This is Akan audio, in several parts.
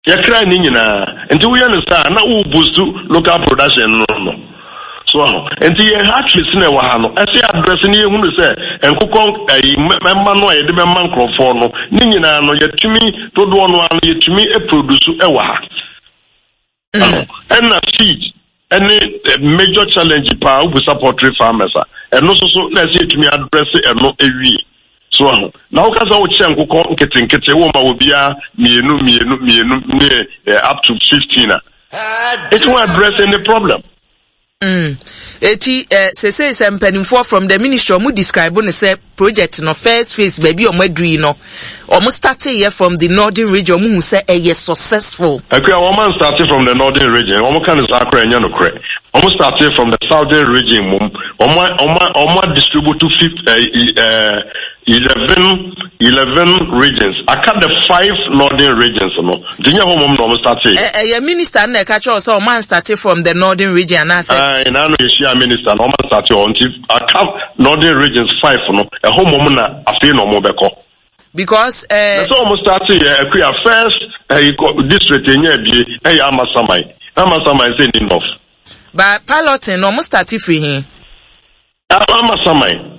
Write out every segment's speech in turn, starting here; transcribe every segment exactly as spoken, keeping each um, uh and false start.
ya kra ni nyina enti we understand na wo boost local production no no so enti ye hatches na wa ha no ese address ni ye hunu se enkokon ayi memma no ye de memma nkrofo no ni nyina no yetumi dodo no ano yetumi e produce e wa ha and na seed any major challenge pa we support farmers and no so so na se yetumi address e no ewie so now kaza wo che nkokon nkete nkete wo ma wo bia mienu mienu mienu up to fifteen it will address any problem. Mm. Eti eh se say se mpanimfo from the ministry mu describe no say project no first phase baby o madri no o mu start here from the northern region mu say eh successful. Akwa o man started from the northern region. O mu kan is akra enya no kre. O mu started from the southern region mu. O mu o mu distribute to fifth uh, eleven eleven regions. I cut the five northern regions no. Dinya ho mum no started. Eh eh minister na ka cho say o man started from the northern region na say eh na no issue minister no man started until I cut northern regions five no. E ho mum na afi no mo beko. Because eh so almost started uh, Akwa first uh, district enya bi eh Amasamai. Amasamai say enough. But piloting almost started free here. Amasamai.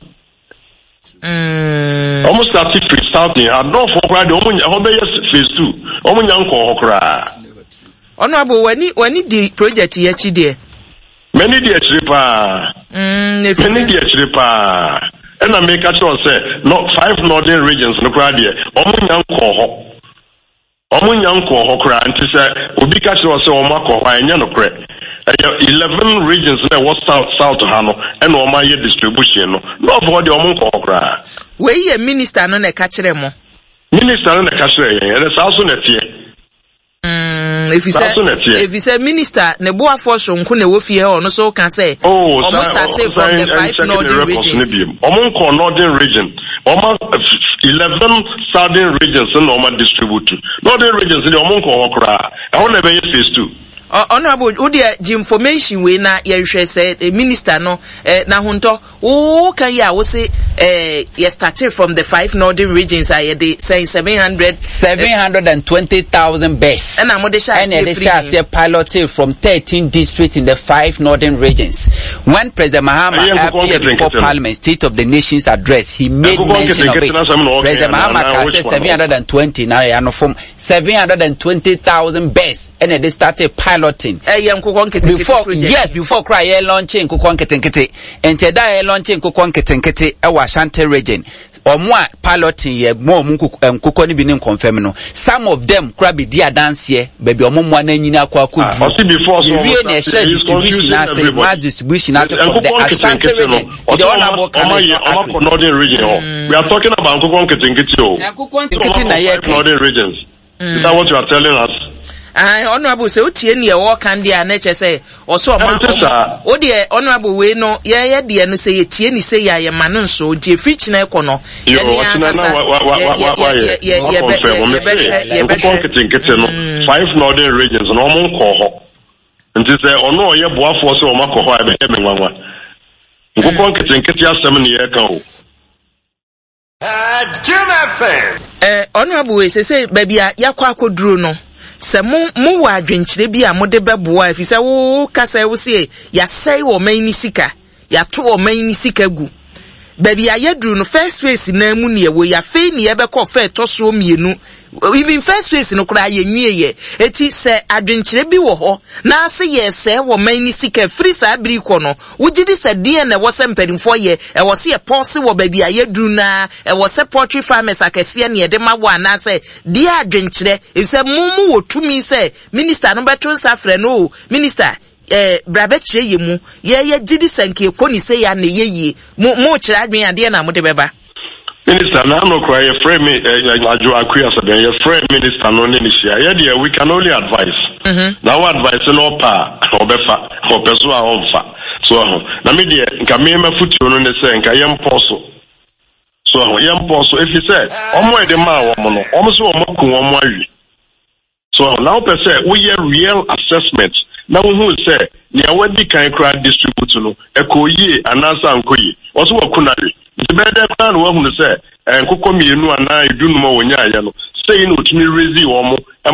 Mm. Almost started free starting. I don't for cry the omunya hobe yes phase two. Omunya nko hokra. Honorable when he when he the project here chide. Many the chipa. Mm, many the chipa. And I make a choice say not five northern regions no cry there. Omunya nko ho. Omunya nko hokra anti say obi ka choice say omako ho anya no kre. eleven regions na what south south hano and o ma ye distribution no no for the omo ko kra we ye minister no na ka kire mo minister no na ka kire ye e sa so na tie mm if you say if you say minister ne bo afo so nko na wo fie ho no so can say oh omo started from the five northern regions omo ko northern region omo eleven southern regions no ma distribute northern regions ni omo ko kra e ho na be phase two. Uh, honorable udia information we na yehwe say the minister no eh, na hunto o kan ya wo say eh you started from the five northern regions I dey say seven hundred seven hundred twenty thousand base and am dey share and they share piloted from thirteen districts in the five northern regions. When President Mahama appeared before Parliament State of the Nation's address, he made mention of it. President Mahama said seven hundred twenty now ya no from seven hundred twenty thousand base and they started piloting before yes before cry air launching kokon ketenkete ente da air launching kokon ketenkete e wa Ashanti region omo a piloting ye mo mu kokon bi ni confirm no some of them cry be dia dance here baby omo mo na nyina akwa kodu before so we na share distribution as a mass distribution as from the Ashanti region the honorable omo northern region we are talking about kokon ketenkete o kokon ketenkete na ye northern regions is that what you are telling us? Ah, honorable say utie ne e wo kan dia na che say oso ma o de honorable we no ye ye de no say tie ni say ya ye ma no so die fitch na ekọ no ye ni ye ye ye be ye no five northern regions no mo nko ho nti say ono ye boafo so o makọ ho abe me nwanwa nkokon ketenkete asem ne ye kan o ah Jim F M eh honorable we say say babia yakọ akoduro no se mu mu wa adwenkyere bi a mo de beboa afi se wo kasa wo se ya sei wo man ni sika ya to wo man ni sika gu baby ayedru no first phase na mu ne wo ya fe ne ye be ko fe to so mienu even first phase no kura ye nwie ye eti se adwenkyere bi wo ho na se ye se wo man ni sika free sa biri ko no wugidi se de na wo se mpadimfo ye e wo se ye pause wo baby ayedru na e wo se poultry farmers akese ne ye de ma wo na se de adwenkyere e se mumu wo tumi se minister no beto sa frɛ no minister eh brabe kire ye mu ye ye gidi sanke ko ni se ya ne ye ye mo mo kire adwen ade na mo de beba minister na no cry your friend me ajo akua so den your friend minister no ne share ye there we can only advise mhm now advice no pa obefa obeso a onfa so na me there nka me mafutu no ne se nka ye mposo so ye mposo if you say omo e de ma wo mo no omo so omo ku omo awi so now per se we real assessment na who say nya wadi kan kra distribute no ekoyi anasa ankoyi oso wakunare the better plan we who say enkoko mienu ana edunuma wonya aya no say no tumi rezi wo mo